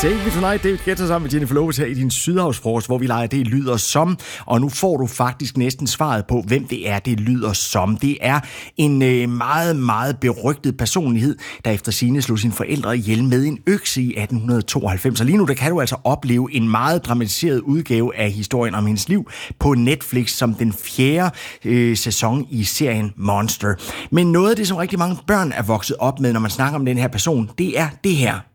Save Me Tonight, David Guetta sammen med Jennifer Lopez her i din Sydhavsfrokost, hvor vi leger Det lyder som. Og nu får du faktisk næsten svaret på, hvem det er, det lyder som. Det er en meget, meget berygtet personlighed, der efter sigende slog sine forældre ihjel med en økse i 1892. Og lige nu der kan du altså opleve en meget dramatiseret udgave af historien om hendes liv på Netflix som den 4. sæson i serien Monster. Men noget af det, som rigtig mange børn er vokset op med, når man snakker om den her person, det er det her.